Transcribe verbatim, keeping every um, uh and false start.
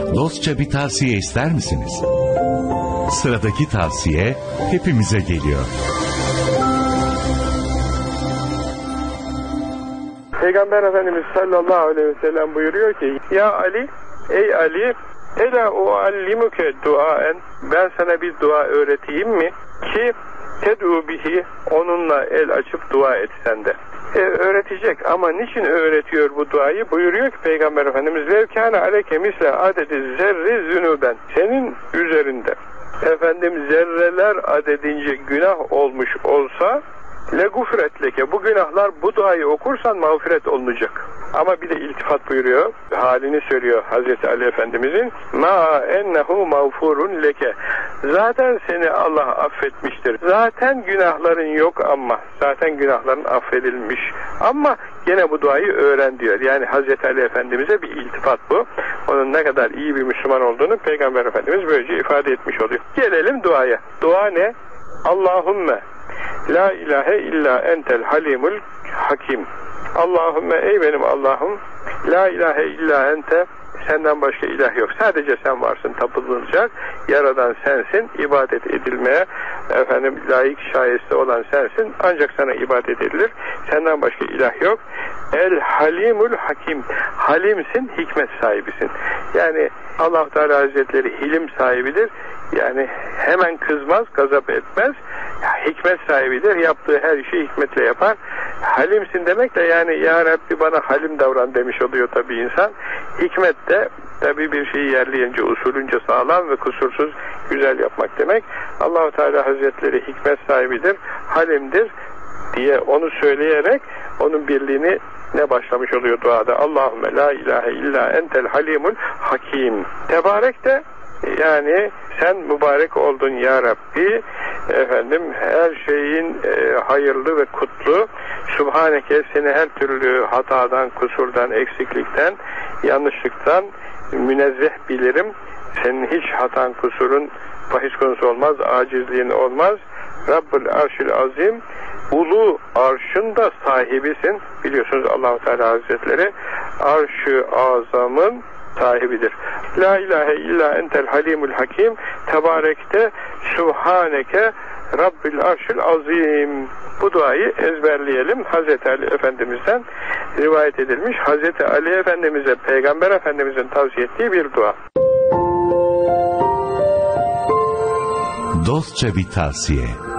Dostça bir tavsiye ister misiniz? Sıradaki tavsiye hepimize geliyor. Peygamber Efendimiz sallallahu aleyhi ve sellem buyuruyor ki: Ya Ali, ey Ali, ela uallimuke duaen, ben sana bir dua öğreteyim mi ki ted'u bihi, onunla el açıp dua etsen de. E, öğretecek ama niçin öğretiyor bu duayı? Buyuruyor ki Peygamber Efendimiz: Levkâne aleyke misle adedi zerri zünüben, senin üzerinde efendim zerreler adedince günah olmuş olsa le gufret leke, bu günahlar bu duayı okursan mağfiret olunacak. Ama bir de iltifat buyuruyor, halini söylüyor Hazreti Ali Efendimizin: ma ennehu mağfurun leke, zaten seni Allah affetmiştir, zaten günahların yok ama zaten günahların affedilmiş ama gene bu duayı öğren diyor. Yani Hazreti Ali Efendimiz'e bir iltifat bu. Onun ne kadar iyi bir Müslüman olduğunu Peygamber Efendimiz böylece ifade etmiş oluyor. Gelelim duaya. Dua ne? Allahümme la ilahe illa entel halimul hakim. Allahümme, ey benim Allah'ım, la ilahe illa ente, senden başka ilah yok. Sadece sen varsın, tapınılacak. Yaradan sensin, ibadet edilmeye efendim layık, şayeste olan sensin. Ancak sana ibadet edilir. Senden başka ilah yok. El halimul hakim. Halimsin, hikmet sahibisin. Yani Allah Teala Hazretleri hilim sahibidir. Yani hemen kızmaz, gazap etmez. Hikmet sahibidir. Yaptığı her işi hikmetle yapar. Halimsin demek de yani ya Rabbi bana halim davran demiş oluyor tabi insan. Hikmet de tabi bir şeyi yerleyince, usulünce sağlam ve kusursuz güzel yapmak demek. Allah-u Teala Hazretleri hikmet sahibidir, halimdir diye onu söyleyerek onun birliğini ne başlamış oluyor duada. Allahümme la ilahe illa entel halimul hakim. Tebarek de yani sen mübarek oldun ya Rabbi, efendim her şeyin e, hayırlı ve kutlu. Subhaneke, seni her türlü hatadan, kusurdan, eksiklikten, yanlışlıktan münezzeh bilirim. Senin hiç hatan, kusurun bahis konusu olmaz, acizliğin olmaz. Rabbül Arşil Azim, ulu arşın da sahibisin. Biliyorsunuz Allah-u Teala Hazretleri arş-ı azamın sahibidir. La ilahe illa entel halimul hakim. Tebarekte Subhaneke Rabbil Arşil Azim. Bu duayı ezberleyelim. Hazreti Ali Efendimiz'den rivayet edilmiş. Hazreti Ali Efendimiz'e Peygamber Efendimiz'in tavsiye ettiği bir dua. Dostça bir tavsiye.